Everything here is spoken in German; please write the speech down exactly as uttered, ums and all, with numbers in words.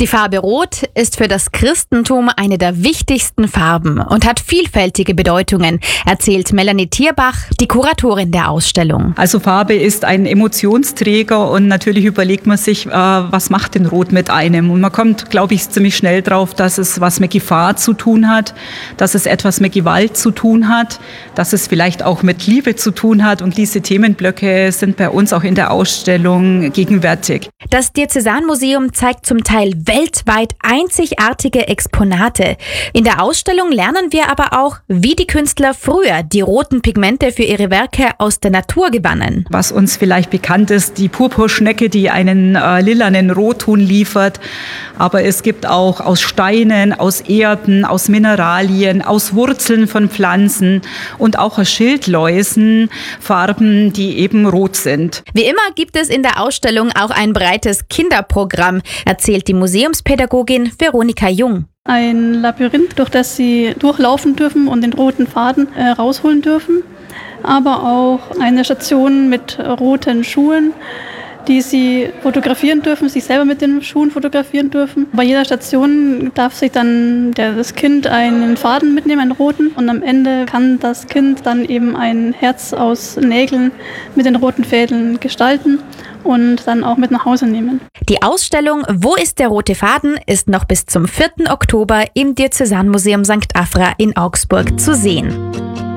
Die Farbe Rot ist für das Christentum eine der wichtigsten Farben und hat vielfältige Bedeutungen, erzählt Melanie Tierbach, die Kuratorin der Ausstellung. Also Farbe ist ein Emotionsträger und natürlich überlegt man sich, äh, was macht denn Rot mit einem? Und man kommt, glaube ich, ziemlich schnell drauf, dass es was mit Gefahr zu tun hat, dass es etwas mit Gewalt zu tun hat, dass es vielleicht auch mit Liebe zu tun hat. Und diese Themenblöcke sind bei uns auch in der Ausstellung gegenwärtig. Das Diözesanmuseum zeigt zum Teil weltweit einzigartige Exponate. In der Ausstellung lernen wir aber auch, wie die Künstler früher die roten Pigmente für ihre Werke aus der Natur gewannen. Was uns vielleicht bekannt ist, die Purpurschnecke, die einen äh, lilanen Rotton liefert. Aber es gibt auch aus Steinen, aus Erden, aus Mineralien, aus Wurzeln von Pflanzen und auch aus Schildläusen Farben, die eben rot sind. Wie immer gibt es in der Ausstellung auch ein breites Kinderprogramm, erzählt die Museumspädagogin Veronika Jung. Ein Labyrinth, durch das sie durchlaufen dürfen und den roten Faden äh, rausholen dürfen. Aber auch eine Station mit roten Schuhen, die sie fotografieren dürfen, sich selber mit den Schuhen fotografieren dürfen. Bei jeder Station darf sich dann der, das Kind einen Faden mitnehmen, einen roten. Und am Ende kann das Kind dann eben ein Herz aus Nägeln mit den roten Fäden gestalten und dann auch mit nach Hause nehmen. Die Ausstellung Wo ist der rote Faden ist noch bis zum vierten Oktober im Diözesanmuseum Sankt Afra in Augsburg zu sehen.